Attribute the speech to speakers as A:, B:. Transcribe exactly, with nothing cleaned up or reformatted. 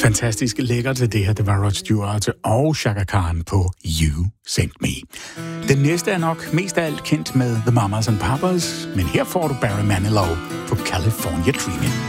A: Fantastisk lækkert til det her. Det var Rod Stewart og Chaka Khan på You Sent Me. Den næste er nok mest af alt kendt med The Mamas and Papas, men her får du Barry Manilow på California Dreamin'.